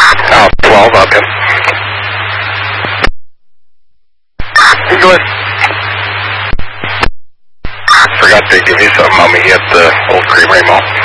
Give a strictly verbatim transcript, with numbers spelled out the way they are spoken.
Oh, twelve, okay. Go ahead. Forgot to give you something on me at the Old Creamery Mall.